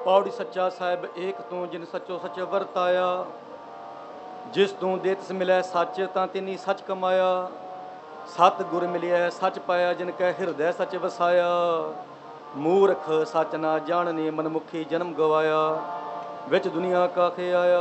ਪੌੜੀ ਸੱਚਾ ਸਾਹਿਬ ਏਕ ਤੂੰ ਜਿਨ ਸੱਚੋ ਸੱਚ ਵਰਤਾਇਆ। ਜਿਸ ਤੂੰ ਦੇ ਤਿਸ ਮਿਲੈ ਸੱਚ ਤਾਂ ਤਿਨੀ ਸੱਚ ਕਮਾਇਆ। ਸਤ ਗੁਰ ਮਿਲਿਆ ਸੱਚ ਪਾਇਆ ਜਿਨ ਕੈ ਹਿਰਦੈ ਸੱਚ ਵਸਾਇਆ। ਮੂਰਖ ਸੱਚ ਨਾ ਜਾਣਨੀ ਮਨਮੁਖੀ ਜਨਮ ਗਵਾਇਆ। ਵਿੱਚ ਦੁਨੀਆ ਕਾਖੇ ਆਇਆ।